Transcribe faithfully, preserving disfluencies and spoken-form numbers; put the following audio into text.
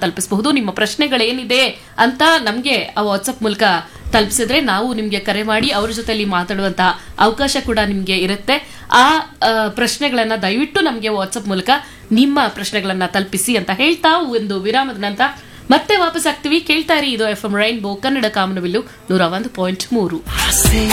ತಲುಪಿಸಬಹುದು. ನಿಮ್ಮ ಪ್ರಶ್ನೆಗಳೇನಿದೆ ಅಂತ ನಮ್ಗೆ ಆ ವಾಟ್ಸ್ಆಪ್ ಮೂಲಕ ತಲುಪಿಸಿದ್ರೆ ನಾವು ನಿಮ್ಗೆ ಕರೆ ಮಾಡಿ ಅವ್ರ ಜೊತೆಲಿ ಮಾತಾಡುವಂತಹ ಅವಕಾಶ ಕೂಡ ನಿಮ್ಗೆ ಇರುತ್ತೆ. ಆ ಪ್ರಶ್ನೆಗಳನ್ನ ದಯವಿಟ್ಟು ನಮ್ಗೆ ವಾಟ್ಸ್ಆಪ್ ಮೂಲಕ ನಿಮ್ಮ ಪ್ರಶ್ನೆಗಳನ್ನ ತಲುಪಿಸಿ ಅಂತ ಹೇಳ್ತಾ ಒಂದು ವಿರಾಮದ ನಂತರ ಮತ್ತೆ ವಾಪಸ್ ಆಗ್ತೀವಿ. ಕೇಳ್ತಾ ಇರಿ, ಇದು ಎಫ್ ಎಂ ರೈನ್ಬೋ ಕನ್ನಡ ಕಾಮನಬಿಲ್ಲು ನೂರ ಒಂದು ಪಾಯಿಂಟ್ ಮೂರು.